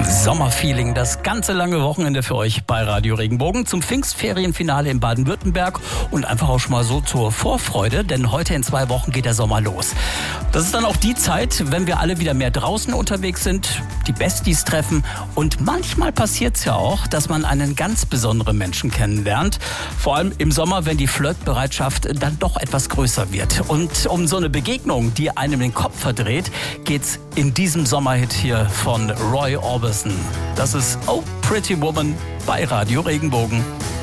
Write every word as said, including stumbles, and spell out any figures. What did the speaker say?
Sommerfeeling, das ganze lange Wochenende für euch bei Radio Regenbogen zum Pfingstferienfinale in Baden-Württemberg und einfach auch schon mal so zur Vorfreude, denn heute in zwei Wochen geht der Sommer los. Das ist dann auch die Zeit, wenn wir alle wieder mehr draußen unterwegs sind, die Besties treffen und manchmal passiert es ja auch, dass man einen ganz besonderen Menschen kennenlernt. Vor allem im Sommer, wenn die Flirtbereitschaft dann doch etwas größer wird. Und um so eine Begegnung, die einem den Kopf verdreht, geht's in diesem Sommerhit hier von Roy Orbison. Das ist Oh Pretty Woman bei Radio Regenbogen.